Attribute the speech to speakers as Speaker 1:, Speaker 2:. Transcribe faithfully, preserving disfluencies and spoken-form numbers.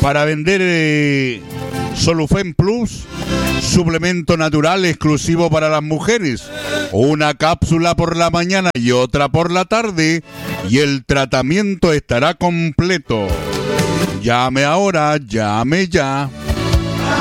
Speaker 1: para vender eh, Solufen Plus, suplemento natural exclusivo para las mujeres. Una cápsula por la mañana y otra por la tarde y el tratamiento estará completo. Llame ahora, llame ya.